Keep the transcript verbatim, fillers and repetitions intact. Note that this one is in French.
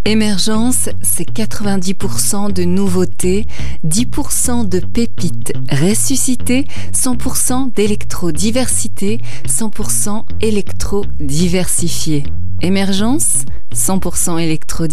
Émergence, c'est quatre-vingt-dix pour cent de nouveautés, dix pour cent de pépites ressuscitées, cent pour cent d'électro-diversité, cent pour cent électro-diversifié. Émergence, cent pour cent électro